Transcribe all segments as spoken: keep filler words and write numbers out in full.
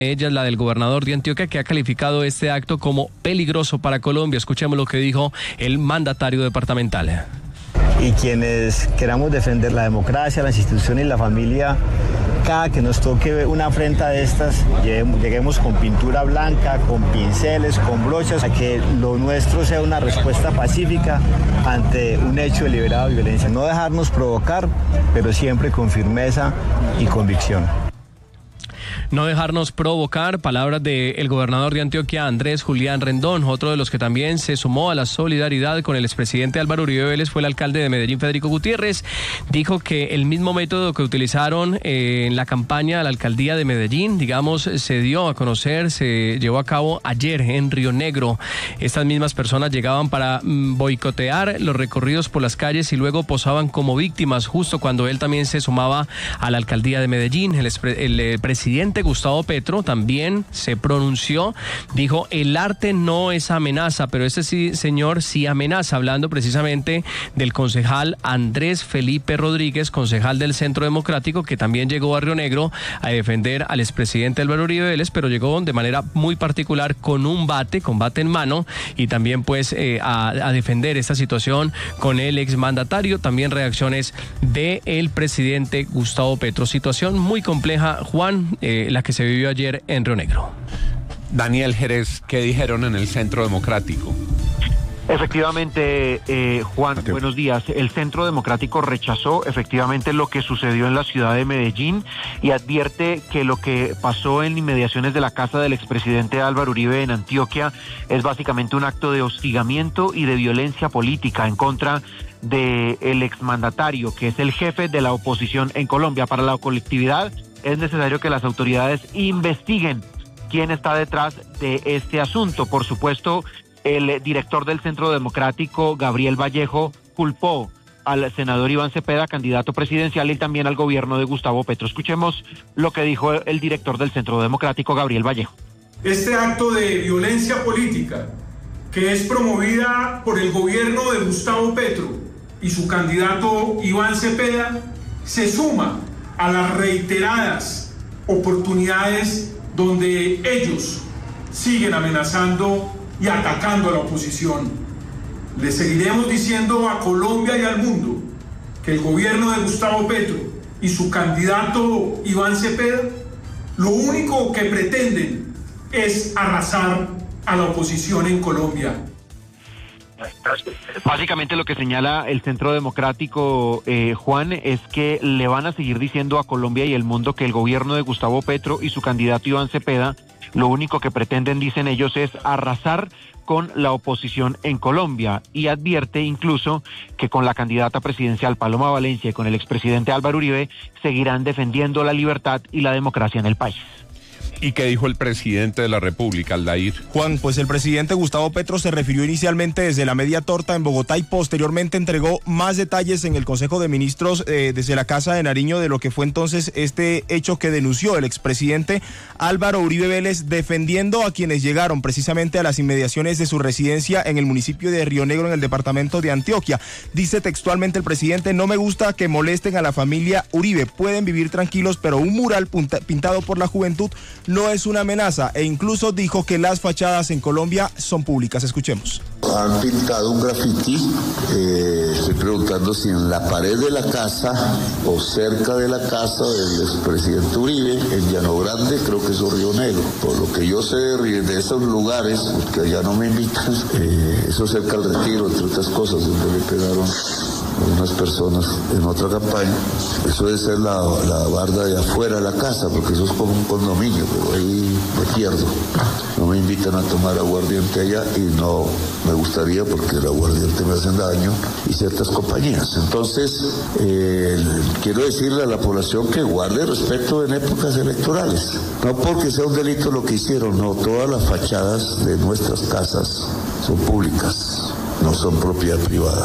Ella es la del gobernador de Antioquia, que ha calificado este acto como peligroso para Colombia. Escuchemos lo que dijo el mandatario departamental. Y quienes queramos defender la democracia, las instituciones y la familia, cada que nos toque una afrenta de estas, lleguemos con pintura blanca, con pinceles, con brochas, a que lo nuestro sea una respuesta pacífica ante un hecho deliberado de violencia. No dejarnos provocar, pero siempre con firmeza y convicción. No dejarnos provocar, palabras del gobernador de Antioquia, Andrés Julián Rendón. Otro de los que también se sumó a la solidaridad con el expresidente Álvaro Uribe Vélez fue el alcalde de Medellín, Federico Gutiérrez. Dijo que el mismo método que utilizaron eh, en la campaña a la alcaldía de Medellín, digamos, se dio a conocer, se llevó a cabo ayer en Río Negro. Estas mismas personas llegaban para mm, boicotear los recorridos por las calles y luego posaban como víctimas, justo cuando él también se sumaba a la alcaldía de Medellín. El, el, el presidente Gustavo Petro también se pronunció, dijo: el arte no es amenaza, pero este sí, señor sí amenaza, hablando precisamente del concejal Andrés Felipe Rodríguez, concejal del Centro Democrático, que también llegó a Río Negro a defender al expresidente Álvaro Uribe Vélez, pero llegó de manera muy particular con un bate, con bate en mano, y también pues eh, a, a defender esta situación con el exmandatario. También reacciones del presidente Gustavo Petro. Situación muy compleja, Juan, eh, la que se vivió ayer en Río Negro. Daniel Jerez, ¿qué dijeron en el Centro Democrático? Efectivamente, eh, Juan, Mateo. Buenos días. El Centro Democrático rechazó efectivamente lo que sucedió en la ciudad de Medellín y advierte que lo que pasó en inmediaciones de la casa del expresidente Álvaro Uribe en Antioquia es básicamente un acto de hostigamiento y de violencia política en contra del exmandatario, que es el jefe de la oposición en Colombia. Para la colectividad es necesario que las autoridades investiguen quién está detrás de este asunto. Por supuesto, el director del Centro Democrático, Gabriel Vallejo, culpó al senador Iván Cepeda, candidato presidencial, y también al gobierno de Gustavo Petro. Escuchemos lo que dijo el director del Centro Democrático, Gabriel Vallejo. Este acto de violencia política, que es promovida por el gobierno de Gustavo Petro y su candidato Iván Cepeda, se suma a las reiteradas oportunidades donde ellos siguen amenazando y atacando a la oposición. Le seguiremos diciendo a Colombia y al mundo que el gobierno de Gustavo Petro y su candidato Iván Cepeda lo único que pretenden es arrasar a la oposición en Colombia. Básicamente lo que señala el Centro Democrático, eh, Juan, es que le van a seguir diciendo a Colombia y el mundo que el gobierno de Gustavo Petro y su candidato Iván Cepeda lo único que pretenden, dicen ellos, es arrasar con la oposición en Colombia, y advierte incluso que con la candidata presidencial Paloma Valencia y con el expresidente Álvaro Uribe seguirán defendiendo la libertad y la democracia en el país. ¿Y qué dijo el presidente de la República, Aldair? Juan, pues el presidente Gustavo Petro se refirió inicialmente desde la media torta en Bogotá y posteriormente entregó más detalles en el Consejo de Ministros eh, desde la Casa de Nariño de lo que fue entonces este hecho que denunció el expresidente Álvaro Uribe Vélez, defendiendo a quienes llegaron precisamente a las inmediaciones de su residencia en el municipio de Río Negro, en el departamento de Antioquia. Dice textualmente el presidente: no me gusta que molesten a la familia Uribe, pueden vivir tranquilos, pero un mural punta, pintado por la juventud no es una amenaza, e incluso dijo que las fachadas en Colombia son públicas. Escuchemos. Han pintado un grafiti, eh, estoy preguntando si en la pared de la casa o cerca de la casa del expresidente Uribe, en Llano Grande, creo que es Río Negro. Por lo que yo sé de esos lugares, que allá no me invitan, eh, eso cerca al Retiro, entre otras cosas, donde le pegaron a unas personas en otra campaña. Eso debe ser la, la barda de afuera de la casa, porque eso es como un condominio, pero ahí me pierdo. No me invitan a tomar aguardiente allá y no me gustaría, porque el aguardiente me hacen daño y ciertas compañías. Entonces, eh, quiero decirle a la población que guarde respeto en épocas electorales. No porque sea un delito lo que hicieron, no, todas las fachadas de nuestras casas son públicas, no son propiedad privada.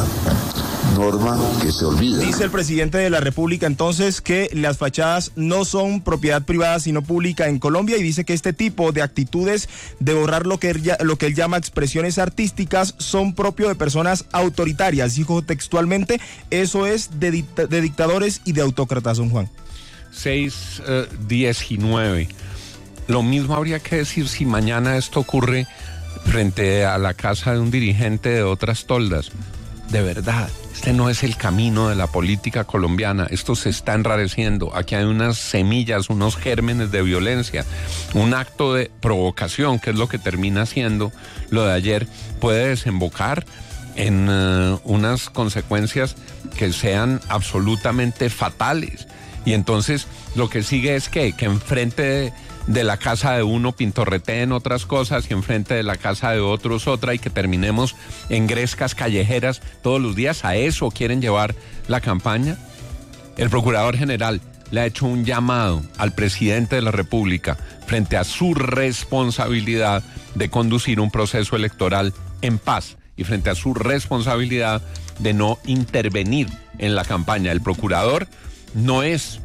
Norma que se olvida. Dice el presidente de la República entonces que las fachadas no son propiedad privada sino pública en Colombia, y dice que este tipo de actitudes de borrar lo que él, lo que él llama expresiones artísticas son propio de personas autoritarias. Dijo textualmente: eso es de, dicta, de dictadores y de autócratas, don Juan. seis, diez y nueve. Lo mismo habría que decir si mañana esto ocurre frente a la casa de un dirigente de otras toldas. De verdad, este no es el camino de la política colombiana. Esto se está enrareciendo. Aquí hay unas semillas, unos gérmenes de violencia. Un acto de provocación, que es lo que termina siendo lo de ayer, puede desembocar en uh, unas consecuencias que sean absolutamente fatales. Y entonces lo que sigue es que, que enfrente de, de la casa de uno pintorreteen otras cosas y enfrente de la casa de otros otra, y que terminemos en grescas callejeras todos los días. ¿A eso quieren llevar la campaña? El Procurador General le ha hecho un llamado al presidente de la República frente a su responsabilidad de conducir un proceso electoral en paz y frente a su responsabilidad de no intervenir en la campaña. El procurador no es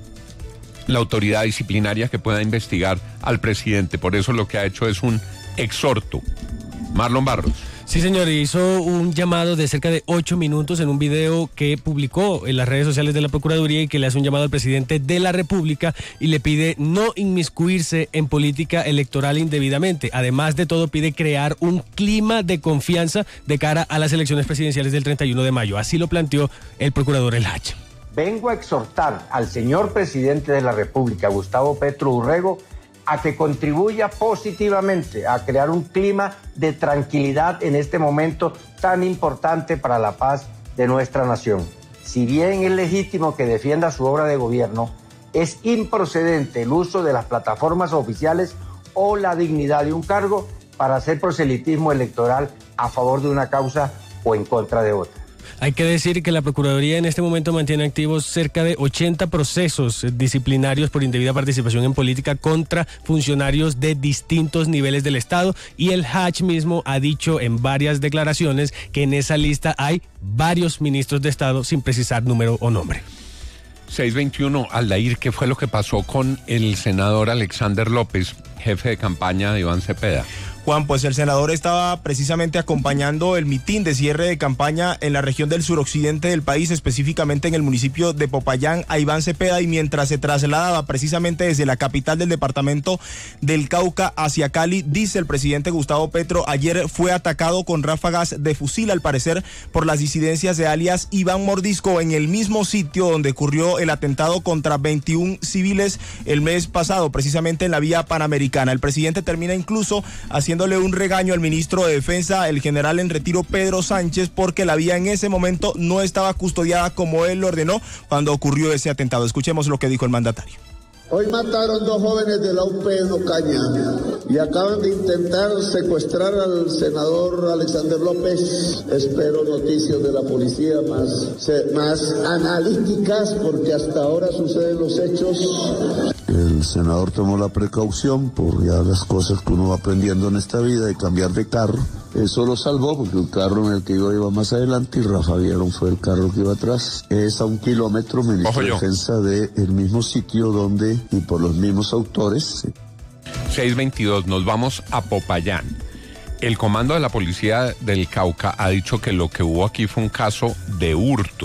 la autoridad disciplinaria que pueda investigar al presidente, por eso lo que ha hecho es un exhorto. Marlon Barros. Sí, señor, hizo un llamado de cerca de ocho minutos en un video que publicó en las redes sociales de la Procuraduría, y que le hace un llamado al presidente de la República y le pide no inmiscuirse en política electoral indebidamente. Además de todo, pide crear un clima de confianza de cara a las elecciones presidenciales del treinta y uno de mayo. Así lo planteó el procurador El Hach. Vengo a exhortar al señor presidente de la República, Gustavo Petro Urrego, a que contribuya positivamente a crear un clima de tranquilidad en este momento tan importante para la paz de nuestra nación. Si bien es legítimo que defienda su obra de gobierno, es improcedente el uso de las plataformas oficiales o la dignidad de un cargo para hacer proselitismo electoral a favor de una causa o en contra de otra. Hay que decir que la Procuraduría en este momento mantiene activos cerca de ochenta procesos disciplinarios por indebida participación en política contra funcionarios de distintos niveles del Estado, y el Hach mismo ha dicho en varias declaraciones que en esa lista hay varios ministros de Estado, sin precisar número o nombre. seiscientos veintiuno, Aldair, ¿qué fue lo que pasó con el senador Alexander López, jefe de campaña de Iván Cepeda? Juan, pues el senador estaba precisamente acompañando el mitin de cierre de campaña en la región del suroccidente del país, específicamente en el municipio de Popayán, a Iván Cepeda, y mientras se trasladaba precisamente desde la capital del departamento del Cauca hacia Cali, dice el presidente Gustavo Petro, ayer fue atacado con ráfagas de fusil, al parecer por las disidencias de alias Iván Mordisco, en el mismo sitio donde ocurrió el atentado contra veintiún civiles el mes pasado, precisamente en la vía Panamericana. El presidente termina incluso haciendo haciéndole un regaño al ministro de Defensa, el general en retiro Pedro Sánchez, porque la vía en ese momento no estaba custodiada como él lo ordenó cuando ocurrió ese atentado. Escuchemos lo que dijo el mandatario. Hoy mataron dos jóvenes de la U P en Ocaña y acaban de intentar secuestrar al senador Alexander López. Espero noticias de la policía más, más analíticas, porque hasta ahora suceden los hechos. El senador tomó la precaución por ya las cosas que uno va aprendiendo en esta vida de cambiar de carro. Eso lo salvó porque el carro en el que iba iba más adelante y Rafa Vieron fue el carro que iba atrás. Es a un kilómetro, ministro de Defensa, del mismo sitio donde, y por los mismos autores. seiscientos veintidós, nos vamos a Popayán. El comando de la policía del Cauca ha dicho que lo que hubo aquí fue un caso de hurto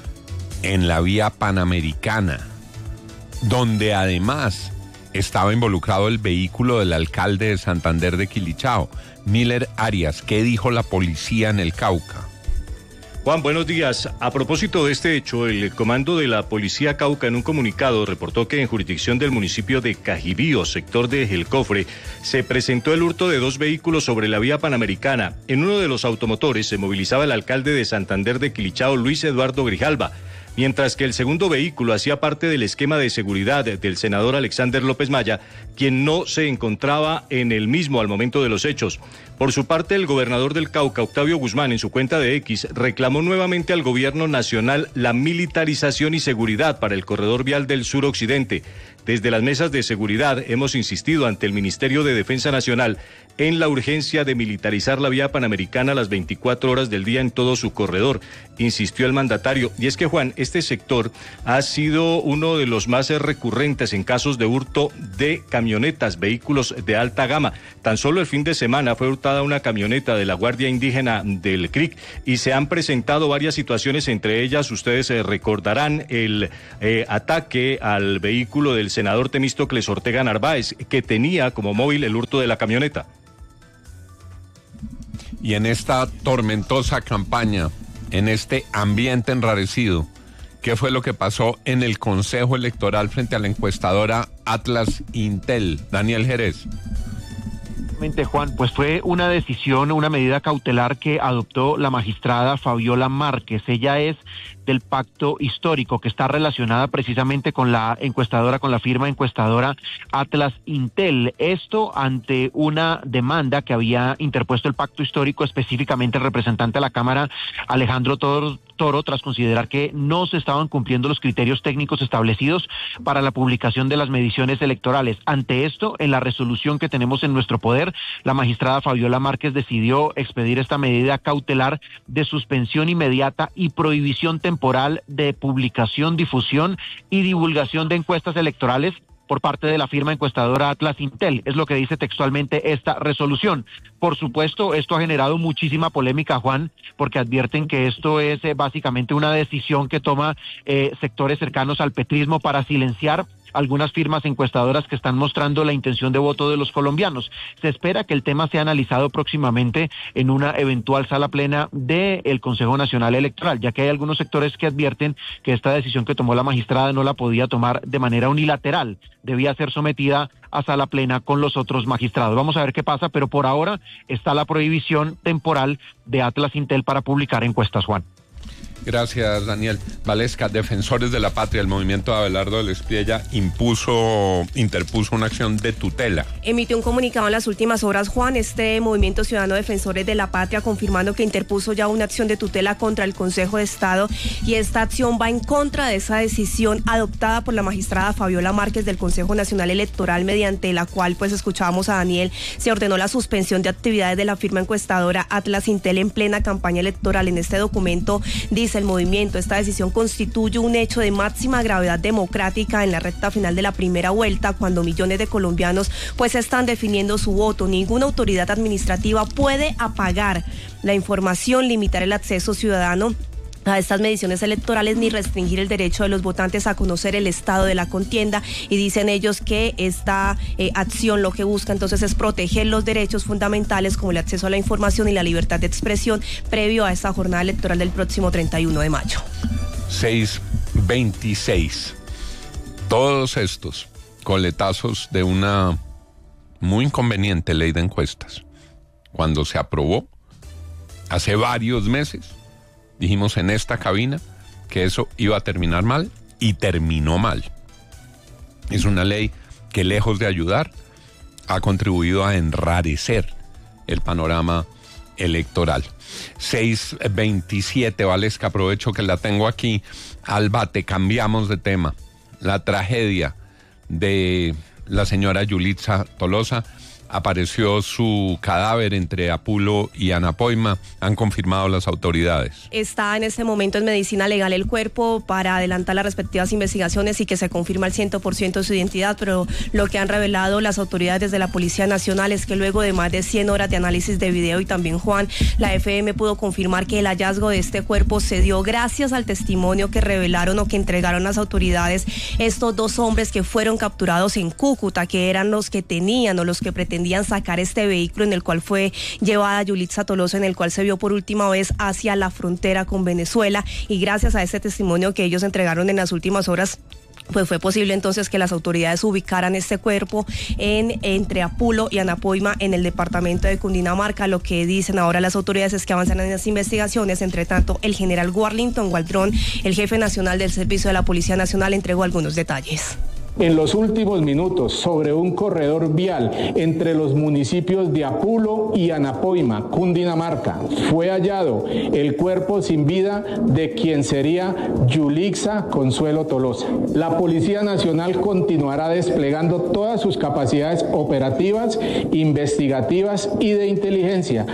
en la vía Panamericana, donde además estaba involucrado el vehículo del alcalde de Santander de Quilichao, Miller Arias. ¿Qué dijo la policía en el Cauca? Juan, buenos días. A propósito de este hecho, el comando de la Policía Cauca en un comunicado reportó que en jurisdicción del municipio de Cajibío, sector de El Cofre, se presentó el hurto de dos vehículos sobre la vía Panamericana. En uno de los automotores se movilizaba el alcalde de Santander de Quilichao, Luis Eduardo Grijalva, mientras que el segundo vehículo hacía parte del esquema de seguridad del senador Alexander López Maya, quien no se encontraba en el mismo al momento de los hechos. Por su parte, el gobernador del Cauca, Octavio Guzmán, en su cuenta de X, reclamó nuevamente al gobierno nacional la militarización y seguridad para el corredor vial del suroccidente. Desde las mesas de seguridad hemos insistido ante el Ministerio de Defensa Nacional en la urgencia de militarizar la vía Panamericana las veinticuatro horas del día en todo su corredor, insistió el mandatario. Y es que, Juan, este sector ha sido uno de los más recurrentes en casos de hurto de camionetas, vehículos de alta gama. Tan solo el fin de semana fue hurtada una camioneta de la Guardia Indígena del C R I C y se han presentado varias situaciones, entre ellas, ustedes eh, recordarán el eh, ataque al vehículo del senador Temístocles Ortega Narváez, que tenía como móvil el hurto de la camioneta. Y en esta tormentosa campaña, en este ambiente enrarecido, ¿qué fue lo que pasó en el Consejo Electoral frente a la encuestadora Atlas Intel? Daniel Jerez. Juan, pues fue una decisión, una medida cautelar que adoptó la magistrada Fabiola Márquez. Ella es del pacto histórico, que está relacionada precisamente con la encuestadora, con la firma encuestadora Atlas Intel. Esto ante una demanda que había interpuesto el pacto histórico, específicamente el representante de la Cámara, Alejandro Toro, Toro, tras considerar que no se estaban cumpliendo los criterios técnicos establecidos para la publicación de las mediciones electorales. Ante esto, en la resolución que tenemos en nuestro poder, la magistrada Fabiola Márquez decidió expedir esta medida cautelar de suspensión inmediata y prohibición temporal de publicación, difusión y divulgación de encuestas electorales por parte de la firma encuestadora Atlas Intel. Es lo que dice textualmente esta resolución. Por supuesto, esto ha generado muchísima polémica, Juan, porque advierten que esto es eh, básicamente una decisión que toma eh, sectores cercanos al petrismo para silenciar algunas firmas encuestadoras que están mostrando la intención de voto de los colombianos. Se espera que el tema sea analizado próximamente en una eventual sala plena del Consejo Nacional Electoral, ya que hay algunos sectores que advierten que esta decisión que tomó la magistrada no la podía tomar de manera unilateral, debía ser sometida a sala plena con los otros magistrados. Vamos a ver qué pasa, pero por ahora está la prohibición temporal de Atlas Intel para publicar encuestas, Juan. Gracias, Daniel. Valesca, Defensores de la Patria, el movimiento de Abelardo del Espriella impuso, interpuso una acción de tutela. Emitió un comunicado en las últimas horas, Juan, este movimiento ciudadano Defensores de la Patria, confirmando que interpuso ya una acción de tutela contra el Consejo de Estado, y esta acción va en contra de esa decisión adoptada por la magistrada Fabiola Márquez del Consejo Nacional Electoral, mediante la cual, pues escuchábamos a Daniel, se ordenó la suspensión de actividades de la firma encuestadora Atlas Intel en plena campaña electoral. En este documento dice el movimiento: esta decisión constituye un hecho de máxima gravedad democrática en la recta final de la primera vuelta, cuando millones de colombianos pues están definiendo su voto. Ninguna autoridad administrativa puede apagar la información, limitar el acceso ciudadano a estas mediciones electorales ni restringir el derecho de los votantes a conocer el estado de la contienda, y dicen ellos que esta eh, acción lo que busca entonces es proteger los derechos fundamentales como el acceso a la información y la libertad de expresión previo a esta jornada electoral del próximo treinta y uno de mayo. seis veintiséis. Todos estos coletazos de una muy inconveniente ley de encuestas. Cuando se aprobó hace varios meses, dijimos en esta cabina que eso iba a terminar mal, y terminó mal. Es una ley que, lejos de ayudar, ha contribuido a enrarecer el panorama electoral. seis veintisiete, Valesca, aprovecho que la tengo aquí al bate, cambiamos de tema. La tragedia de la señora Yulitza Tolosa. Apareció su cadáver entre Apulo y Anapoima, han confirmado las autoridades. Está en este momento en medicina legal el cuerpo para adelantar las respectivas investigaciones y que se confirma al cien por ciento su identidad, pero lo que han revelado las autoridades de la Policía Nacional es que luego de más de cien horas de análisis de video, y también, Juan, la F M pudo confirmar que el hallazgo de este cuerpo se dio gracias al testimonio que revelaron o que entregaron las autoridades estos dos hombres que fueron capturados en Cúcuta, que eran los que tenían o los que pretendían sacar este vehículo en el cual fue llevada Yulitza Tolosa, en el cual se vio por última vez hacia la frontera con Venezuela, y gracias a ese testimonio que ellos entregaron en las últimas horas, pues fue posible entonces que las autoridades ubicaran este cuerpo en entre Apulo y Anapoima, en el departamento de Cundinamarca. Lo que dicen ahora las autoridades es que avanzan en las investigaciones. Entre tanto, el general Warlington Waldron, el jefe nacional del Servicio de la Policía Nacional, entregó algunos detalles. En los últimos minutos, sobre un corredor vial entre los municipios de Apulo y Anapoima, Cundinamarca, fue hallado el cuerpo sin vida de quien sería Yulitza Consuelo Tolosa. La Policía Nacional continuará desplegando todas sus capacidades operativas, investigativas y de inteligencia.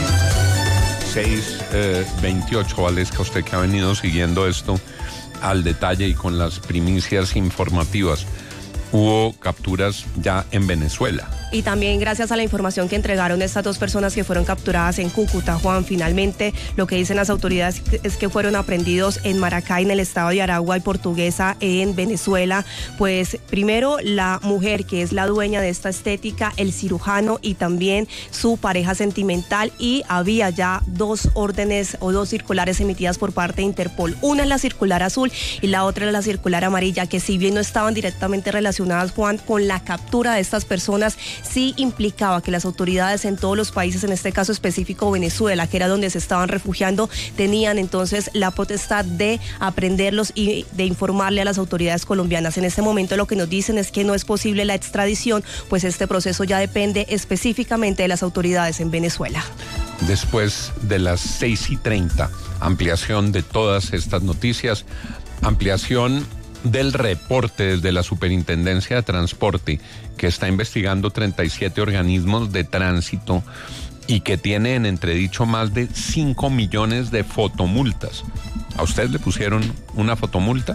seis veintiocho, Valesca, usted que ha venido siguiendo esto al detalle y con las primicias informativas. Hubo capturas ya en Venezuela. Y también gracias a la información que entregaron estas dos personas que fueron capturadas en Cúcuta, Juan, finalmente lo que dicen las autoridades es que fueron aprendidos en Maracay, en el estado de Aragua, y Portuguesa en Venezuela. Pues primero la mujer que es la dueña de esta estética, el cirujano y también su pareja sentimental, y había ya dos órdenes o dos circulares emitidas por parte de Interpol. Una es la circular azul y la otra es la circular amarilla, que si bien no estaban directamente relacionadas, Juan, con la captura de estas personas, sí implicaba que las autoridades en todos los países, en este caso específico Venezuela, que era donde se estaban refugiando, tenían entonces la potestad de aprenderlos y de informarle a las autoridades colombianas. En este momento lo que nos dicen es que no es posible la extradición, pues este proceso ya depende específicamente de las autoridades en Venezuela. Después de las seis y treinta, ampliación de todas estas noticias, ampliación del reporte desde la Superintendencia de Transporte, que está investigando treinta y siete organismos de tránsito y que tiene en entredicho más de cinco millones de fotomultas. ¿A usted le pusieron una fotomulta?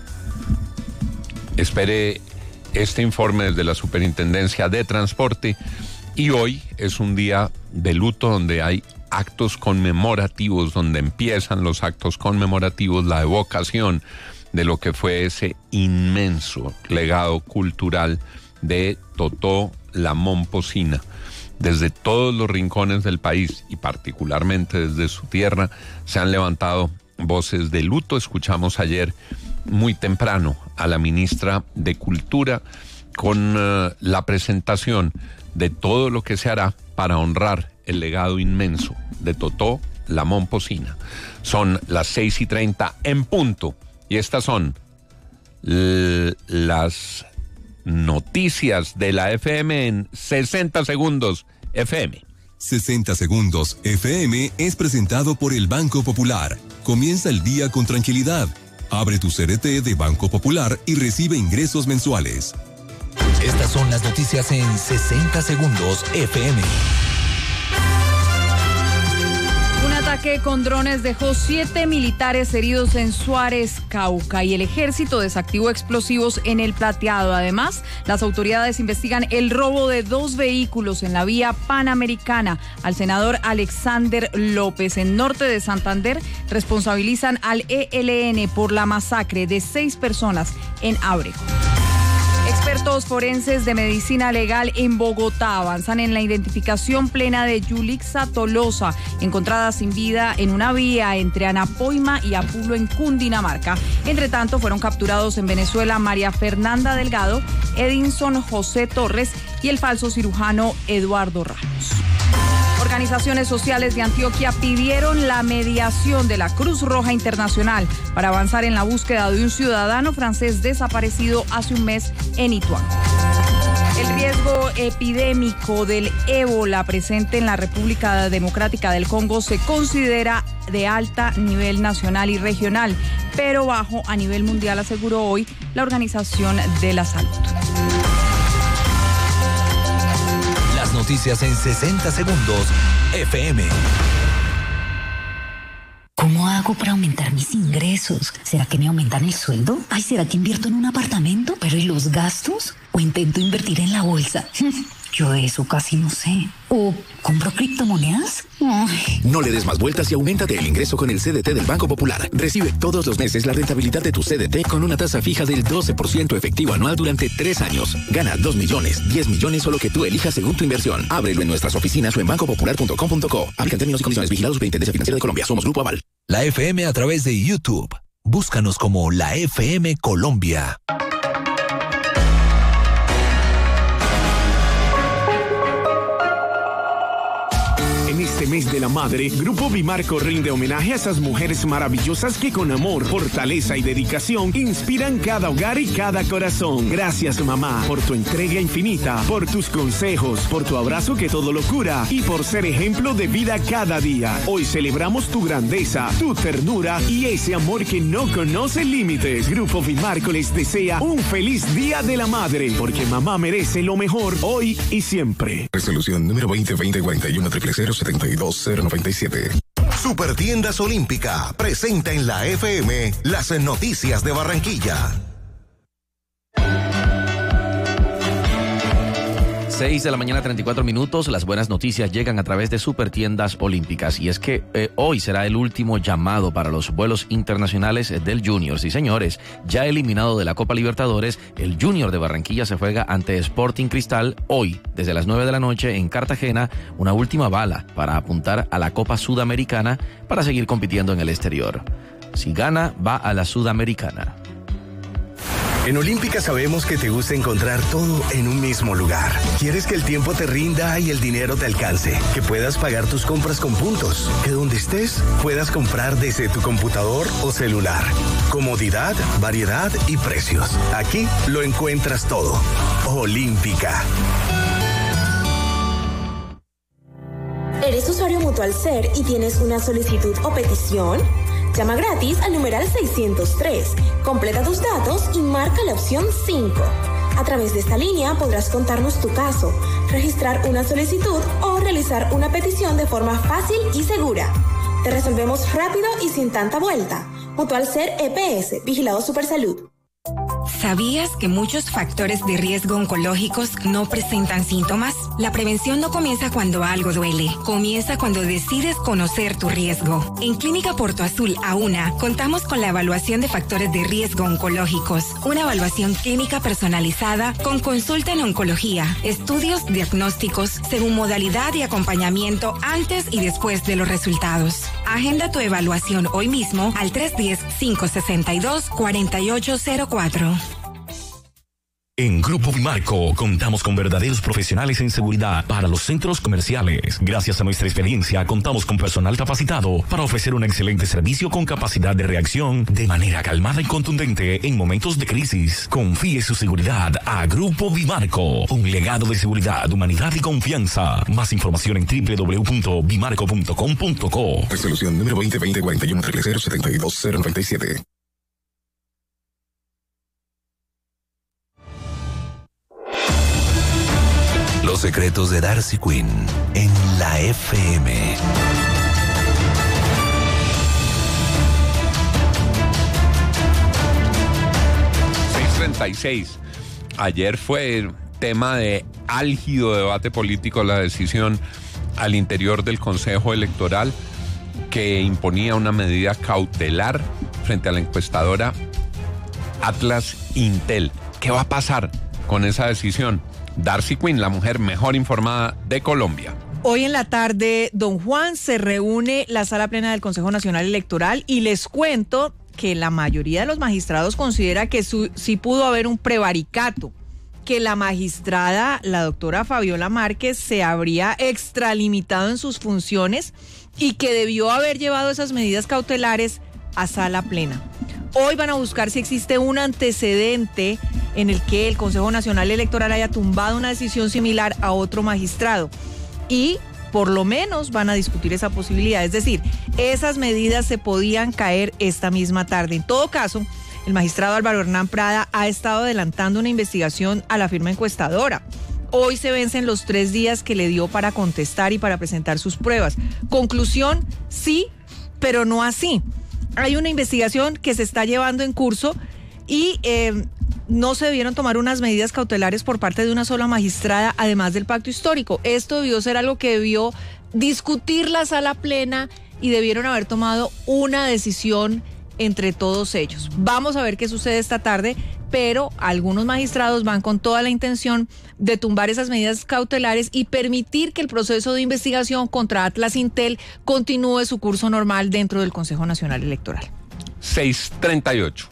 Espere este informe desde la Superintendencia de Transporte. Y hoy es un día de luto donde hay actos conmemorativos, donde empiezan los actos conmemorativos, la evocación de lo que fue ese inmenso legado cultural de Totó la Momposina. Desde todos los rincones del país y particularmente desde su tierra se han levantado voces de luto. Escuchamos ayer muy temprano a la ministra de Cultura con uh, la presentación de todo lo que se hará para honrar el legado inmenso de Totó la Momposina. Son las seis y treinta en punto y estas son l- las noticias de la F M en sesenta segundos F M. sesenta segundos F M es presentado por el Banco Popular. Comienza el día con tranquilidad. Abre tu C D T de Banco Popular y recibe ingresos mensuales. Estas son las noticias en sesenta segundos F M. Un ataque con drones dejó siete militares heridos en Suárez, Cauca, y el ejército desactivó explosivos en El Plateado. Además, las autoridades investigan el robo de dos vehículos en la vía Panamericana. Al senador Alexander López, en norte de Santander, responsabilizan al E L N por la masacre de seis personas en Ábrego. Expertos forenses de medicina legal en Bogotá avanzan en la identificación plena de Yulixa Tolosa, encontrada sin vida en una vía entre Anapoima y Apulo en Cundinamarca. Entre tanto, fueron capturados en Venezuela María Fernanda Delgado, Edinson José Torres y el falso cirujano Eduardo Ramos. Organizaciones sociales de Antioquia pidieron la mediación de la Cruz Roja Internacional para avanzar en la búsqueda de un ciudadano francés desaparecido hace un mes en Ituango. El riesgo epidémico del ébola presente en la República Democrática del Congo se considera de alta nivel nacional y regional, pero bajo a nivel mundial, aseguró hoy la Organización de la Salud. Noticias en sesenta segundos F M. ¿Cómo hago para aumentar mis ingresos? ¿Será que me aumentan el sueldo? Ay, ¿será que invierto en un apartamento? ¿Pero y los gastos? ¿O intento invertir en la bolsa? Yo de eso casi no sé. ¿O compro criptomonedas? Ay. No le des más vueltas y auméntate el ingreso con el C D T del Banco Popular. Recibe todos los meses la rentabilidad de tu C D T con una tasa fija del doce por ciento efectivo anual durante tres años. Gana dos millones, diez millones o lo que tú elijas según tu inversión. Ábrelo en nuestras oficinas o en banco popular punto com punto co. Aplican términos y condiciones. Vigilados Superintendencia Financiera de Colombia. Somos Grupo Aval. La F M a través de YouTube. Búscanos como la F M Colombia. En este mes de la madre, Grupo Bimarco rinde homenaje a esas mujeres maravillosas que con amor, fortaleza y dedicación inspiran cada hogar y cada corazón. Gracias, mamá, por tu entrega infinita, por tus consejos, por tu abrazo que todo lo cura y por ser ejemplo de vida cada día. Hoy celebramos tu grandeza, tu ternura y ese amor que no conoce límites. Grupo Bimarco les desea un feliz Día de la Madre, porque mamá merece lo mejor hoy y siempre. Resolución número veinte veinte cuarenta y uno cero cero setenta y dos cero noventa y siete. Supertiendas Olímpica presenta en la F M las noticias de Barranquilla. seis de la mañana, treinta y cuatro minutos. Las buenas noticias llegan a través de Supertiendas Olímpicas. Y es que eh, hoy será el último llamado para los vuelos internacionales del Junior. Sí, señores, ya eliminado de la Copa Libertadores, el Junior de Barranquilla se juega ante Sporting Cristal hoy, desde las nueve de la noche en Cartagena. Una última bala para apuntar a la Copa Sudamericana para seguir compitiendo en el exterior. Si gana, va a la Sudamericana. En Olímpica sabemos que te gusta encontrar todo en un mismo lugar. Quieres que el tiempo te rinda y el dinero te alcance, que puedas pagar tus compras con puntos, que donde estés puedas comprar desde tu computador o celular. Comodidad, variedad y precios. Aquí lo encuentras todo. Olímpica. ¿Eres usuario Mutualser y tienes una solicitud o petición? Llama gratis al numeral seiscientos tres, completa tus datos y marca la opción cinco. A través de esta línea podrás contarnos tu caso, registrar una solicitud o realizar una petición de forma fácil y segura. Te resolvemos rápido y sin tanta vuelta. Mutualser E P S, Vigilado Supersalud. ¿Sabías que muchos factores de riesgo oncológicos no presentan síntomas? La prevención no comienza cuando algo duele, comienza cuando decides conocer tu riesgo. En Clínica Porto Azul AUNA contamos con la evaluación de factores de riesgo oncológicos, una evaluación clínica personalizada con consulta en oncología, estudios diagnósticos según modalidad y acompañamiento antes y después de los resultados. Agenda tu evaluación hoy mismo al tres uno cero, cinco seis dos, cuatro ocho cero cuatro. En Grupo Bimarco contamos con verdaderos profesionales en seguridad para los centros comerciales. Gracias a nuestra experiencia contamos con personal capacitado para ofrecer un excelente servicio con capacidad de reacción de manera calmada y contundente en momentos de crisis. Confíe su seguridad a Grupo Bimarco, un legado de seguridad, humanidad y confianza. Más información en doble u doble u doble u punto bimarco punto com punto co. Resolución número veinte veinte cuarenta y uno cero setenta y dos cero noventa y siete. Los secretos de Darcy Quinn en la F M. seis treinta y seis. Ayer fue tema de álgido debate político la decisión al interior del Consejo Electoral que imponía una medida cautelar frente a la encuestadora Atlas Intel. ¿Qué va a pasar con esa decisión? Darcy Quinn, la mujer mejor informada de Colombia. Hoy en la tarde, don Juan, se reúne la sala plena del Consejo Nacional Electoral y les cuento que la mayoría de los magistrados considera que su, sí pudo haber un prevaricato, que la magistrada, la doctora Fabiola Márquez, se habría extralimitado en sus funciones y que debió haber llevado esas medidas cautelares a sala plena. Hoy van a buscar si existe un antecedente en el que el Consejo Nacional Electoral haya tumbado una decisión similar a otro magistrado. Y por lo menos van a discutir esa posibilidad. Es decir, esas medidas se podían caer esta misma tarde. En todo caso, el magistrado Álvaro Hernán Prada ha estado adelantando una investigación a la firma encuestadora. Hoy se vencen los tres días que le dio para contestar y para presentar sus pruebas. Conclusión, sí, pero no así. Hay una investigación que se está llevando en curso y eh, no se debieron tomar unas medidas cautelares por parte de una sola magistrada, además del pacto histórico. Esto debió ser algo que debió discutir la sala plena y debieron haber tomado una decisión entre todos ellos. Vamos a ver qué sucede esta tarde, pero algunos magistrados van con toda la intención de tumbar esas medidas cautelares y permitir que el proceso de investigación contra Atlas Intel continúe su curso normal dentro del Consejo Nacional Electoral. seis treinta y ocho.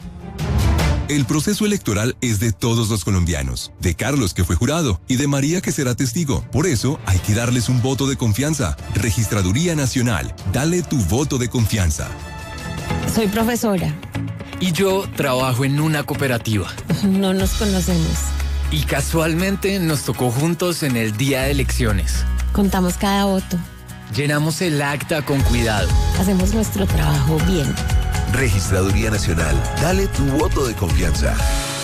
El proceso electoral es de todos los colombianos, de Carlos, que fue jurado, y de María, que será testigo. Por eso hay que darles un voto de confianza. Registraduría Nacional, dale tu voto de confianza. Soy profesora. Y yo trabajo en una cooperativa. No nos conocemos. Y casualmente nos tocó juntos en el día de elecciones. Contamos cada voto. Llenamos el acta con cuidado. Hacemos nuestro trabajo bien. Registraduría Nacional, dale tu voto de confianza.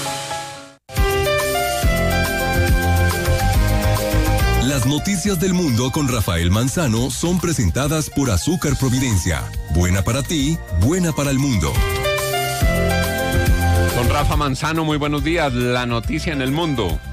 Las noticias del mundo con Rafael Manzano son presentadas por Azúcar Providencia. Buena para ti, buena para el mundo. Don Rafa Manzano, muy buenos días. La noticia en el mundo.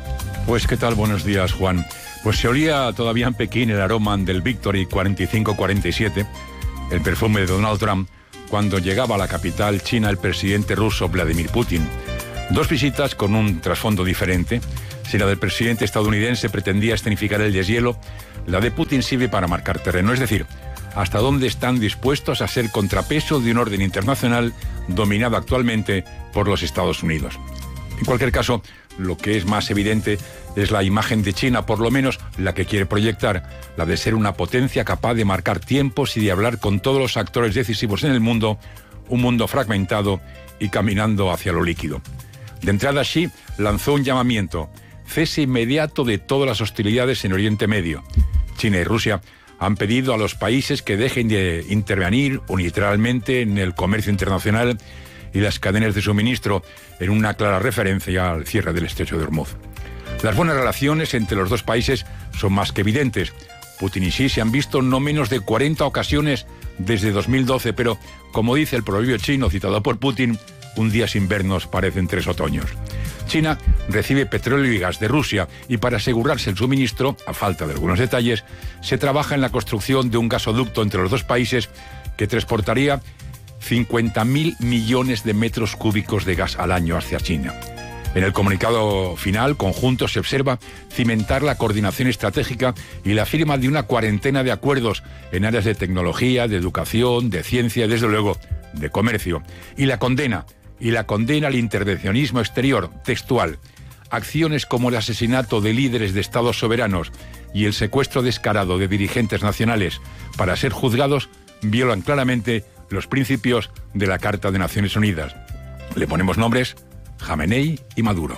Pues qué tal, buenos días, Juan. Pues se olía todavía en Pekín el aroma del Victory cuarenta y cinco cuarenta y siete, el perfume de Donald Trump, cuando llegaba a la capital china el presidente ruso Vladimir Putin. Dos visitas con un trasfondo diferente. Si la del presidente estadounidense pretendía escenificar el deshielo, la de Putin sirve para marcar terreno, es decir, hasta dónde están dispuestos a ser contrapeso de un orden internacional dominado actualmente por los Estados Unidos. En cualquier caso, lo que es más evidente es la imagen de China, por lo menos la que quiere proyectar, la de ser una potencia capaz de marcar tiempos y de hablar con todos los actores decisivos en el mundo, un mundo fragmentado y caminando hacia lo líquido. De entrada, Xi lanzó un llamamiento: cese inmediato de todas las hostilidades en Oriente Medio. China y Rusia han pedido a los países que dejen de intervenir unilateralmente en el comercio internacional y las cadenas de suministro, en una clara referencia al cierre del estrecho de Hormuz. Las buenas relaciones entre los dos países son más que evidentes. Putin y Xi se han visto no menos de cuarenta ocasiones desde dos mil doce, pero, como dice el proverbio chino citado por Putin, un día sin vernos parecen tres otoños. China recibe petróleo y gas de Rusia y, para asegurarse el suministro, a falta de algunos detalles, se trabaja en la construcción de un gasoducto entre los dos países que transportaría cincuenta mil millones de metros cúbicos de gas al año hacia China. En el comunicado final conjunto se observa cimentar la coordinación estratégica y la firma de una cuarentena de acuerdos en áreas de tecnología, de educación, de ciencia y, desde luego, de comercio. Y la condena, y la condena al intervencionismo exterior, textual. Acciones como el asesinato de líderes de estados soberanos y el secuestro descarado de dirigentes nacionales para ser juzgados violan claramente los principios de la Carta de Naciones Unidas. Le ponemos nombres: Jamenei y Maduro.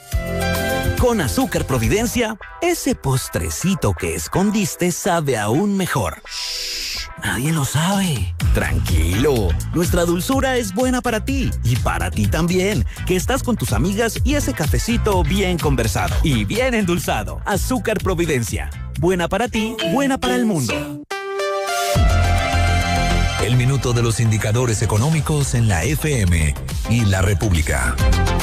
Con Azúcar Providencia, ese postrecito que escondiste sabe aún mejor. Shh, nadie lo sabe. Tranquilo, nuestra dulzura es buena para ti y para ti también, que estás con tus amigas y ese cafecito bien conversado y bien endulzado. Azúcar Providencia, buena para ti, buena para el mundo. El minuto de los indicadores económicos en la F M y la República.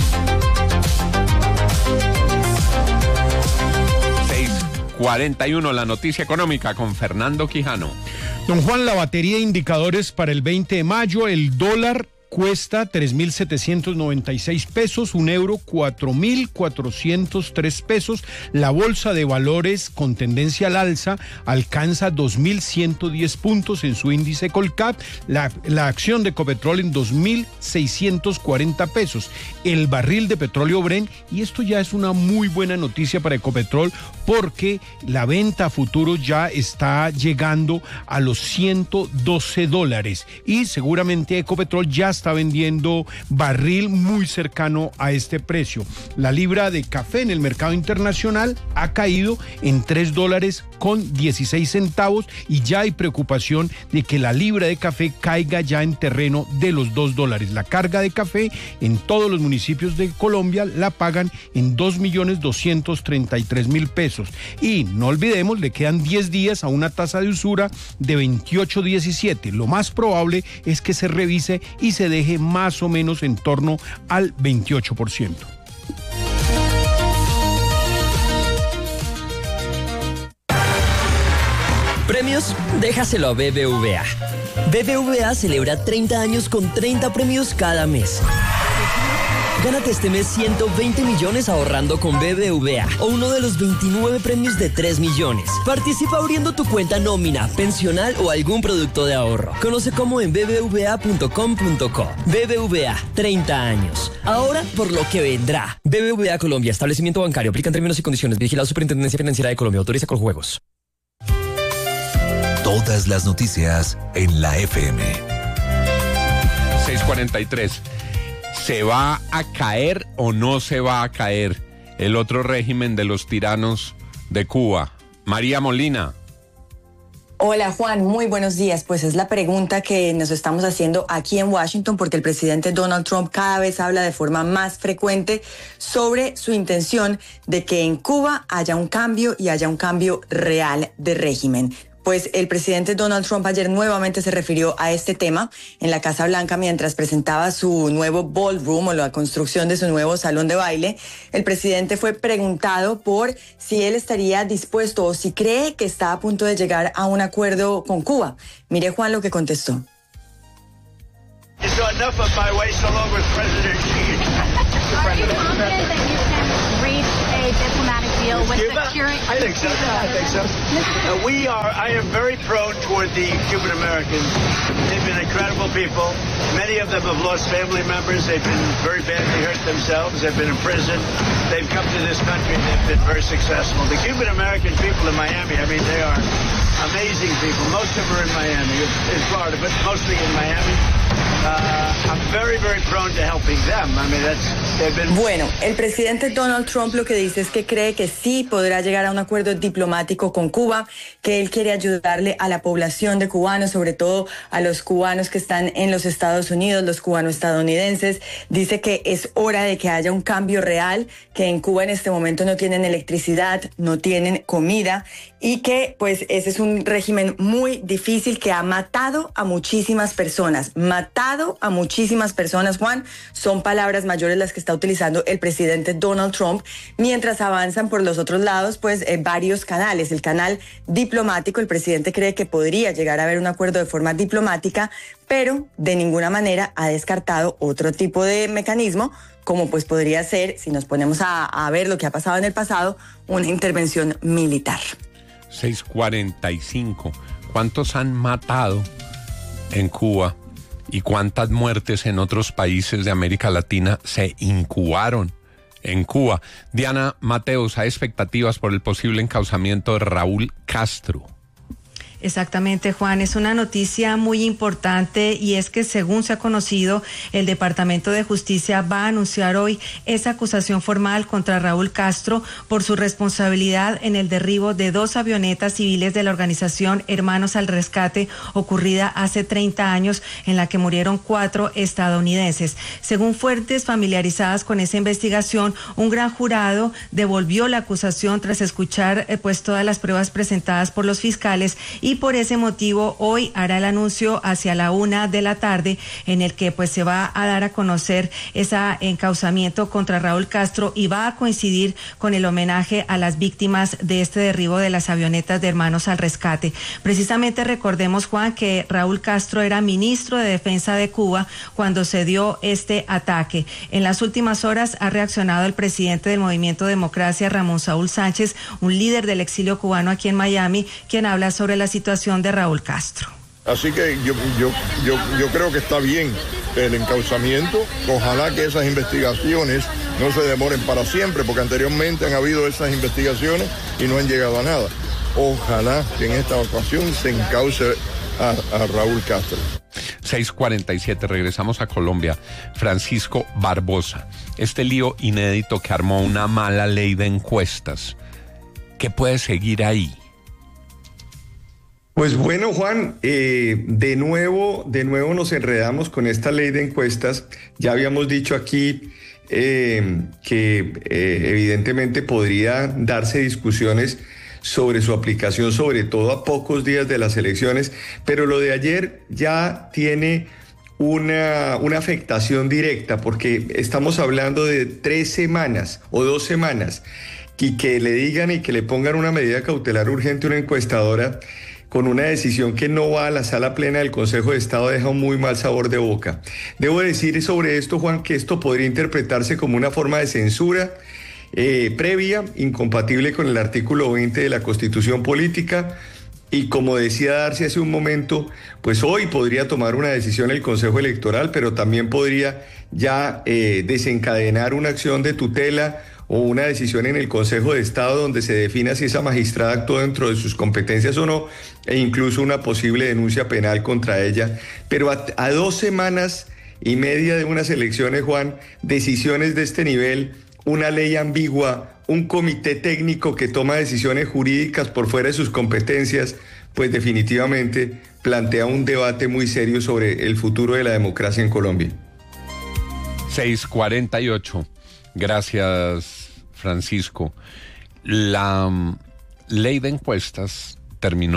seis cuarenta y uno, la noticia económica con Fernando Quijano. Don Juan, la batería de indicadores para el veinte de mayo, el dólar cuesta tres mil setecientos noventa y seis pesos, un euro cuatro mil cuatrocientos tres pesos, la bolsa de valores con tendencia al alza alcanza dos mil ciento diez puntos en su índice Colcap, la, la acción de Ecopetrol en dos mil seiscientos cuarenta pesos, el barril de petróleo Brent, y esto ya es una muy buena noticia para Ecopetrol porque la venta a futuro ya está llegando a los ciento doce dólares y seguramente Ecopetrol ya está está vendiendo barril muy cercano a este precio. La libra de café en el mercado internacional ha caído en tres dólares con dieciséis centavos y ya hay preocupación de que la libra de café caiga ya en terreno de los dos dólares. La carga de café en todos los municipios de Colombia la pagan en dos millones doscientos treinta y tres mil pesos. Y no olvidemos, le quedan diez días a una tasa de usura de veintiocho punto diecisiete. Lo más probable es que se revise y se deje más o menos en torno al veintiocho por ciento. ¿Premios? Déjaselo a B B V A. B B V A celebra treinta años con treinta premios cada mes. Gánate este mes ciento veinte millones ahorrando con B B V A o uno de los veintinueve premios de tres millones. Participa abriendo tu cuenta nómina, pensional o algún producto de ahorro. Conoce cómo en b b v a punto com punto co. B B V A, treinta años. Ahora por lo que vendrá. B B V A Colombia, establecimiento bancario. Aplican términos y condiciones. Vigilado Superintendencia Financiera de Colombia. Autoriza con juegos. Todas las noticias en la F M. seis cuarenta y tres. ¿Se va a caer o no se va a caer el otro régimen de los tiranos de Cuba? María Molina. Hola Juan, muy buenos días. Pues es la pregunta que nos estamos haciendo aquí en Washington porque el presidente Donald Trump cada vez habla de forma más frecuente sobre su intención de que en Cuba haya un cambio y haya un cambio real de régimen. Pues el presidente Donald Trump ayer nuevamente se refirió a este tema en la Casa Blanca mientras presentaba su nuevo ballroom o la construcción de su nuevo salón de baile. El presidente fue preguntado por si él estaría dispuesto o si cree que está a punto de llegar a un acuerdo con Cuba. Mire, Juan, lo que contestó. So enough of my waste along with President Xi. Are you confident that you can reach a diplomatic deal with Cuba? the current? I think so. I think so. Uh, we are. I am very prone toward the Cuban Americans. They've been incredible people. Many of them have lost family members. They've been very badly hurt themselves. They've been in prison. They've come to this country and they've been very successful. The Cuban American people in Miami, I mean, they are amazing people. Most of them are in Miami, in Florida, but mostly in Miami. Uh, I'm very, very prone to helping them. I mean, that's, they've been... Bueno, el presidente Donald Trump lo que dice es que cree que sí podrá llegar a un acuerdo diplomático con Cuba, que él quiere ayudarle a la población de cubanos, sobre todo a los cubanos que están en los Estados Unidos, los cubanos-estadounidenses. Dice que es hora de que haya un cambio real, que en Cuba en este momento no tienen electricidad, no tienen comida y que pues ese es un régimen muy difícil que ha matado a muchísimas personas, matado a muchísimas personas, Juan. Son palabras mayores las que está utilizando el presidente Donald Trump, mientras avanzan por los otros lados, pues eh, varios canales. El canal diplomático, el presidente cree que podría llegar a haber un acuerdo de forma diplomática, pero de ninguna manera ha descartado otro tipo de mecanismo, como pues podría ser, si nos ponemos a, a ver lo que ha pasado en el pasado, una intervención militar. seis cuarenta y cinco. ¿Cuántos han matado en Cuba y cuántas muertes en otros países de América Latina se incubaron en Cuba? Diana Mateos, hay expectativas por el posible encauzamiento de Raúl Castro. Exactamente, Juan, es una noticia muy importante y es que según se ha conocido, el Departamento de Justicia va a anunciar hoy esa acusación formal contra Raúl Castro por su responsabilidad en el derribo de dos avionetas civiles de la organización Hermanos al Rescate ocurrida hace treinta años en la que murieron cuatro estadounidenses. Según fuentes familiarizadas con esa investigación, un gran jurado devolvió la acusación tras escuchar eh, pues todas las pruebas presentadas por los fiscales y Y por ese motivo hoy hará el anuncio hacia la una de la tarde en el que pues se va a dar a conocer ese encauzamiento contra Raúl Castro y va a coincidir con el homenaje a las víctimas de este derribo de las avionetas de Hermanos al Rescate. Precisamente recordemos, Juan, que Raúl Castro era ministro de Defensa de Cuba cuando se dio este ataque. En las últimas horas ha reaccionado el presidente del Movimiento Democracia, Ramón Saúl Sánchez, un líder del exilio cubano aquí en Miami, quien habla sobre la situación situación de Raúl Castro. Así que yo, yo, yo, yo creo que está bien el encauzamiento. Ojalá que esas investigaciones no se demoren para siempre, porque anteriormente han habido esas investigaciones y no han llegado a nada. Ojalá que en esta ocasión se encauce a, a Raúl Castro. seis cuarenta y siete, regresamos a Colombia. Francisco Barbosa, este lío inédito que armó una mala ley de encuestas, ¿qué puede seguir ahí? Pues bueno, Juan, eh, de nuevo, de nuevo nos enredamos con esta ley de encuestas. Ya habíamos dicho aquí eh, que eh, evidentemente podría darse discusiones sobre su aplicación, sobre todo a pocos días de las elecciones, pero lo de ayer ya tiene una, una afectación directa, porque estamos hablando de tres semanas o dos semanas, y que le digan y que le pongan una medida cautelar urgente a una encuestadora con una decisión que no va a la sala plena del Consejo de Estado deja un muy mal sabor de boca. Debo decir sobre esto, Juan, que esto podría interpretarse como una forma de censura eh, previa, incompatible con el artículo veinte de la Constitución Política, y como decía Darcy hace un momento, pues hoy podría tomar una decisión el Consejo Electoral, pero también podría ya eh, desencadenar una acción de tutela o una decisión en el Consejo de Estado donde se defina si esa magistrada actuó dentro de sus competencias o no, e incluso una posible denuncia penal contra ella. Pero a, a dos semanas y media de unas elecciones, Juan, decisiones de este nivel, una ley ambigua, un comité técnico que toma decisiones jurídicas por fuera de sus competencias, pues definitivamente plantea un debate muy serio sobre el futuro de la democracia en Colombia. seis cuarenta y ocho. Gracias, Francisco. La um, ley de encuestas terminó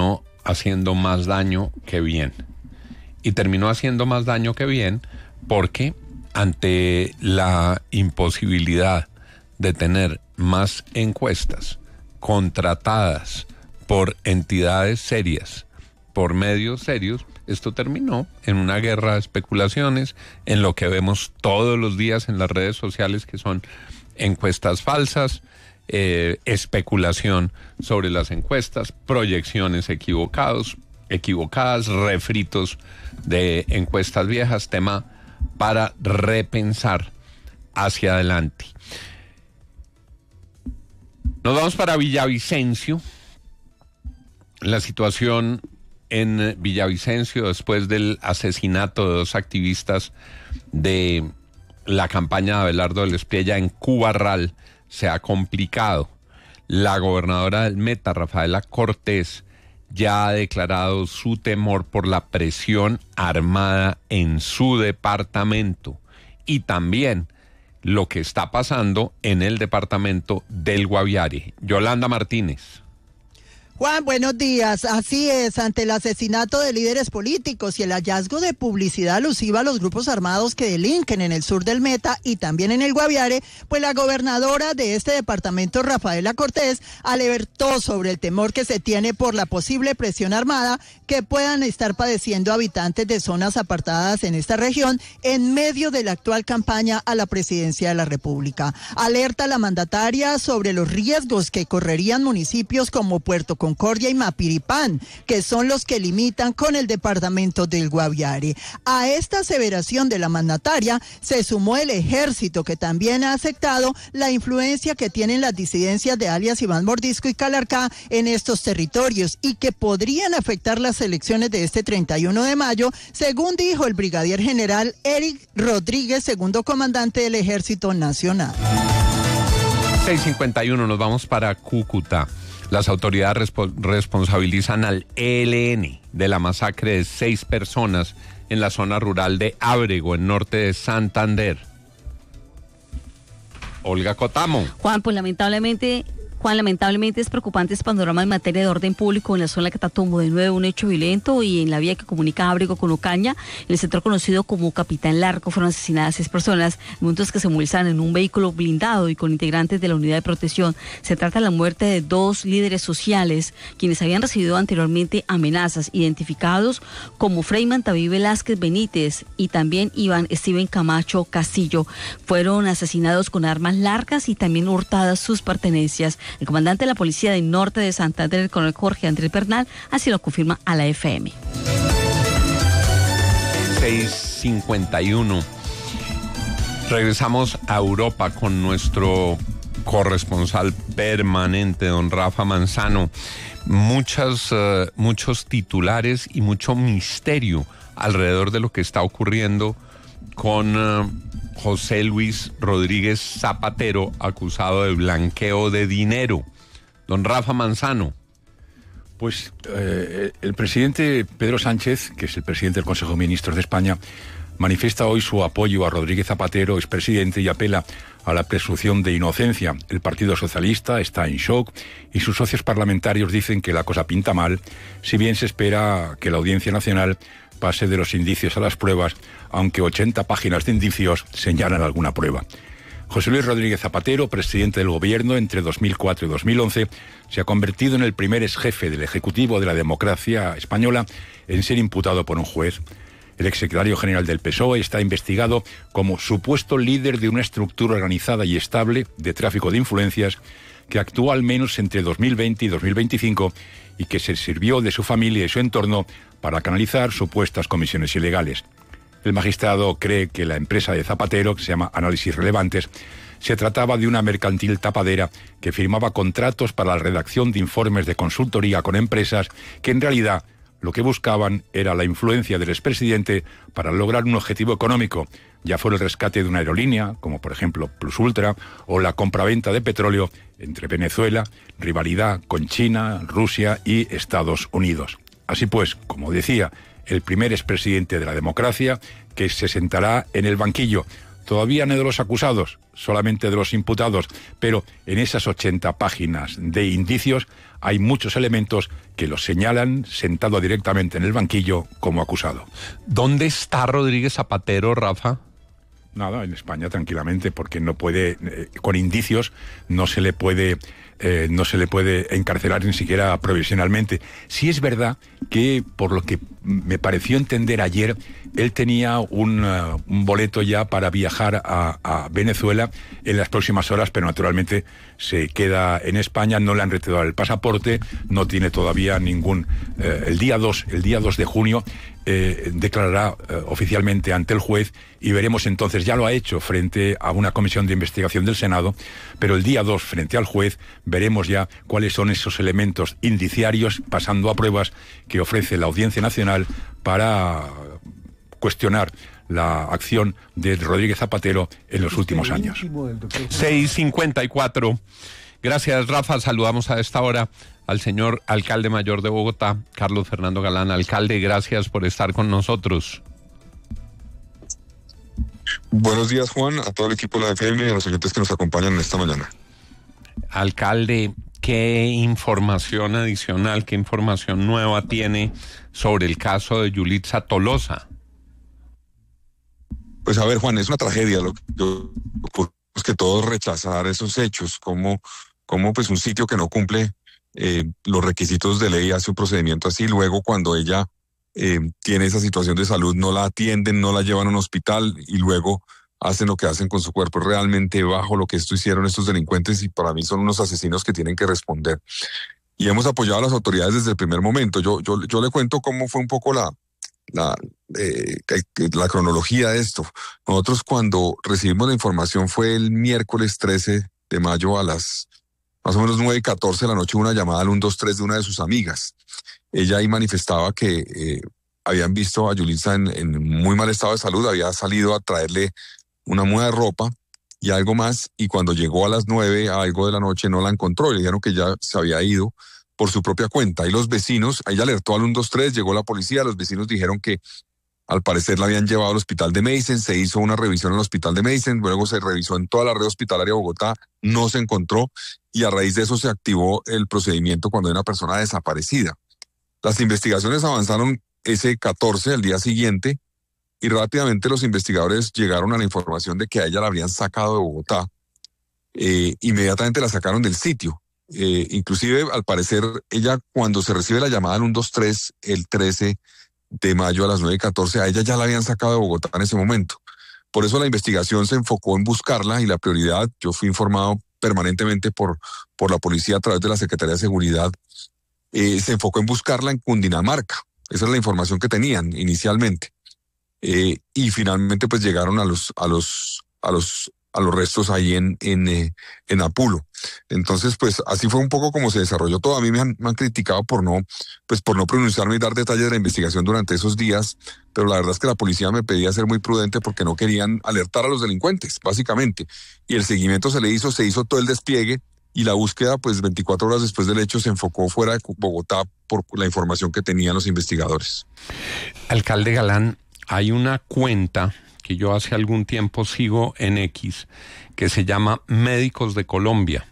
haciendo más daño que bien. Y terminó haciendo más daño que bien porque ante la imposibilidad de tener más encuestas contratadas por entidades serias, por medios serios, esto terminó en una guerra de especulaciones, en lo que vemos todos los días en las redes sociales, que son encuestas falsas, eh, especulación sobre las encuestas, proyecciones equivocados, equivocadas, refritos de encuestas viejas, tema para repensar hacia adelante. Nos vamos para Villavicencio. La situación en Villavicencio después del asesinato de dos activistas de la campaña de Abelardo del Espriella en Cubarral se ha complicado. La gobernadora del Meta, Rafaela Cortés, ya ha declarado su temor por la presión armada en su departamento y también lo que está pasando en el departamento del Guaviare. Yolanda Martínez. Juan, buenos días. Así es, ante el asesinato de líderes políticos y el hallazgo de publicidad alusiva a los grupos armados que delinquen en el sur del Meta y también en el Guaviare, pues la gobernadora de este departamento, Rafaela Cortés, alertó sobre el temor que se tiene por la posible presión armada que puedan estar padeciendo habitantes de zonas apartadas en esta región en medio de la actual campaña a la presidencia de la República. Alerta a la mandataria sobre los riesgos que correrían municipios como Puerto Concordia y Mapiripán, que son los que limitan con el departamento del Guaviare. A esta aseveración de la mandataria se sumó el ejército, que también ha aceptado la influencia que tienen las disidencias de alias Iván Mordisco y Calarcá en estos territorios y que podrían afectar las elecciones de este treinta y uno de mayo, según dijo el brigadier general Eric Rodríguez, segundo comandante del Ejército Nacional. seis cincuenta y uno, nos vamos para Cúcuta. Las autoridades respo- responsabilizan al E L N de la masacre de seis personas en la zona rural de Ábrego, en norte de Santander. Olga Cotamo. Juan, pues lamentablemente... Juan, lamentablemente es preocupante este panorama en materia de orden público en la zona de Catatumbo. De nuevo, un hecho violento y en la vía que comunica Ábrego con Ocaña, en el sector conocido como Capitán Larco, fueron asesinadas seis personas, momentos que se movilizaban en un vehículo blindado y con integrantes de la unidad de protección. Se trata de la muerte de dos líderes sociales, quienes habían recibido anteriormente amenazas, identificados como Freyman David Velázquez Benítez y también Iván Steven Camacho Castillo. Fueron asesinados con armas largas y también hurtadas sus pertenencias. El comandante de la policía del norte de Santander, el coronel Jorge Andrés Bernal, así lo confirma a la F M. seis cincuenta y uno. Regresamos a Europa con nuestro corresponsal permanente, don Rafa Manzano. Muchas, uh, muchos titulares y mucho misterio alrededor de lo que está ocurriendo con uh, José Luis Rodríguez Zapatero, acusado de blanqueo de dinero. Don Rafa Manzano. Pues eh, el presidente Pedro Sánchez, que es el presidente del Consejo de Ministros de España, manifiesta hoy su apoyo a Rodríguez Zapatero, expresidente, y apela a la presunción de inocencia. El Partido Socialista está en shock y sus socios parlamentarios dicen que la cosa pinta mal, si bien se espera que la Audiencia Nacional pase de los indicios a las pruebas, aunque ochenta páginas de indicios señalan alguna prueba. José Luis Rodríguez Zapatero, presidente del Gobierno entre dos mil cuatro y dos mil once, se ha convertido en el primer exjefe del Ejecutivo de la democracia española en ser imputado por un juez. El exsecretario general del P S O E está investigado como supuesto líder de una estructura organizada y estable de tráfico de influencias que actuó al menos entre dos mil veinte y dos mil veinticinco y que se sirvió de su familia y su entorno para canalizar supuestas comisiones ilegales. El magistrado cree que la empresa de Zapatero, que se llama Análisis Relevantes, se trataba de una mercantil tapadera que firmaba contratos para la redacción de informes de consultoría con empresas que en realidad lo que buscaban era la influencia del expresidente para lograr un objetivo económico, ya fuera el rescate de una aerolínea, como por ejemplo Plus Ultra, o la compraventa de petróleo entre Venezuela, rivalidad con China, Rusia y Estados Unidos. Así pues, como decía, el primer expresidente de la democracia que se sentará en el banquillo, todavía no de los acusados, solamente de los imputados, pero en esas ochenta páginas de indicios hay muchos elementos que lo señalan sentado directamente en el banquillo como acusado. ¿Dónde está Rodríguez Zapatero, Rafa? Nada, en España tranquilamente, porque no puede, eh, con indicios, no se le puede... Eh, no se le puede encarcelar ni siquiera provisionalmente. Sí es verdad que, por lo que me pareció entender ayer, él tenía un, uh, un boleto ya para viajar a, a Venezuela en las próximas horas, pero naturalmente se queda en España, no le han retirado el pasaporte, no tiene todavía ningún... Eh, el día dos, el día dos de junio eh, declarará eh, oficialmente ante el juez y veremos entonces, ya lo ha hecho frente a una comisión de investigación del Senado, pero el día dos frente al juez veremos ya cuáles son esos elementos indiciarios, pasando a pruebas que ofrece la Audiencia Nacional para cuestionar la acción de Rodríguez Zapatero en los últimos años. seis cincuenta y cuatro. Gracias, Rafa. Saludamos a esta hora al señor alcalde mayor de Bogotá, Carlos Fernando Galán. Alcalde, gracias por estar con nosotros. Buenos días, Juan, a todo el equipo de la F M y a los oyentes que nos acompañan esta mañana. Alcalde, ¿qué información adicional, qué información nueva tiene sobre el caso de Yulitza Tolosa? Pues a ver, Juan, es una tragedia lo que yo es que todos rechazar esos hechos, como, como pues un sitio que no cumple eh, los requisitos de ley hace un procedimiento así, luego cuando ella eh, tiene esa situación de salud no la atienden, no la llevan a un hospital y luego hacen lo que hacen con su cuerpo. Es realmente bajo lo que esto hicieron estos delincuentes y para mí son unos asesinos que tienen que responder. Y hemos apoyado a las autoridades desde el primer momento. Yo, yo, yo le cuento cómo fue un poco la... La, eh, la cronología de esto. Nosotros cuando recibimos la información fue el miércoles trece de mayo a las más o menos nueve y catorce de la noche, una llamada al uno dos tres de una de sus amigas. Ella ahí manifestaba que eh, habían visto a Yulitza en, en muy mal estado de salud, había salido a traerle una muda de ropa y algo más, y cuando llegó a las nueve a algo de la noche no la encontró y le dijeron que ya se había ido por su propia cuenta. Y los vecinos, ella alertó al uno dos tres, llegó la policía, los vecinos dijeron que al parecer la habían llevado al hospital de Medicine, se hizo una revisión en el hospital de Medicine, luego se revisó en toda la red hospitalaria de Bogotá, no se encontró y a raíz de eso se activó el procedimiento cuando hay una persona desaparecida. Las investigaciones avanzaron ese catorce, al día siguiente, y rápidamente los investigadores llegaron a la información de que a ella la habrían sacado de Bogotá. Eh, inmediatamente la sacaron del sitio. Eh, inclusive, al parecer, ella cuando se recibe la llamada al uno dos tres, el trece de mayo a las nueve y catorce, a ella ya la habían sacado de Bogotá en ese momento. Por eso la investigación se enfocó en buscarla y la prioridad, yo fui informado permanentemente por, por la policía a través de la Secretaría de Seguridad, eh, se enfocó en buscarla en Cundinamarca. Esa es la información que tenían inicialmente. Eh, y finalmente pues llegaron a los, a los, a los a los restos ahí en, en, eh, en Apulo. Entonces, pues así fue un poco como se desarrolló todo. A mí me han, me han criticado por no, pues por no pronunciarme y dar detalles de la investigación durante esos días, pero la verdad es que la policía me pedía ser muy prudente porque no querían alertar a los delincuentes, básicamente. Y el seguimiento se le hizo, se hizo todo el despliegue y la búsqueda, pues veinticuatro horas después del hecho, se enfocó fuera de Bogotá por la información que tenían los investigadores. Alcalde Galán, hay una cuenta que yo hace algún tiempo sigo en X, que se llama Médicos de Colombia,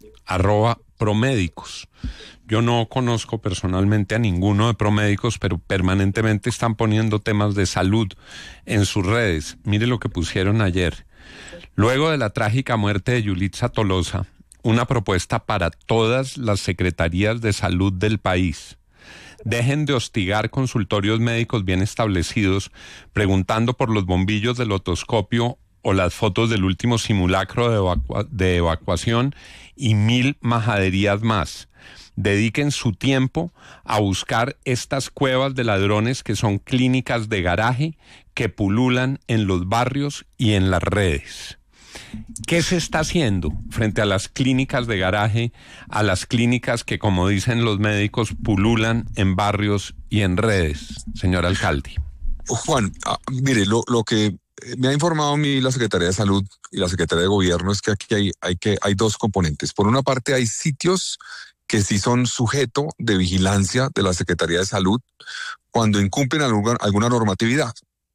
arroba Promédicos. Yo no conozco personalmente a ninguno de Promédicos, pero permanentemente están poniendo temas de salud en sus redes. Mire lo que pusieron ayer. Luego de la trágica muerte de Yulitza Tolosa, una propuesta para todas las secretarías de salud del país. Dejen de hostigar consultorios médicos bien establecidos preguntando por los bombillos del otoscopio o las fotos del último simulacro de, evacua- de evacuación y mil majaderías más. Dediquen su tiempo a buscar estas cuevas de ladrones que son clínicas de garaje que pululan en los barrios y en las redes. ¿Qué se está haciendo frente a las clínicas de garaje, a las clínicas que, como dicen los médicos, pululan en barrios y en redes, señor alcalde? Juan, ah, mire, lo, lo que me ha informado a mí la Secretaría de Salud y la Secretaría de Gobierno es que aquí hay, hay, que, hay dos componentes. Por una parte, hay sitios que sí son sujeto de vigilancia de la Secretaría de Salud cuando incumplen alguna, alguna normatividad.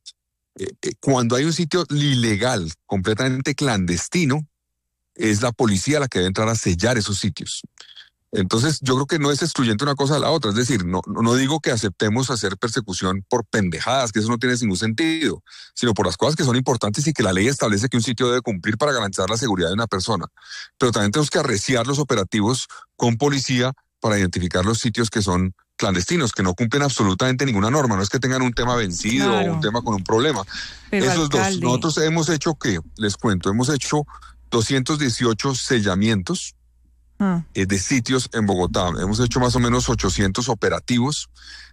Eh, eh, cuando hay un sitio ilegal, completamente clandestino, es la policía la que debe entrar a sellar esos sitios. Entonces, yo creo que no es excluyente una cosa de la otra. Es decir, no, no digo que aceptemos hacer persecución por pendejadas, que eso no tiene ningún sentido, sino por las cosas que son importantes y que la ley establece que un sitio debe cumplir para garantizar la seguridad de una persona. Pero también tenemos que arreciar los operativos con policía para identificar los sitios que son clandestinos, que no cumplen absolutamente ninguna norma. No es que tengan un tema vencido Claro. o un tema con un problema. Pero, Esos alcalde. dos. Nosotros hemos hecho, ¿qué? Les cuento, hemos hecho doscientos dieciocho sellamientos Ah. eh, de sitios en Bogotá. Hemos hecho más o menos ochocientos operativos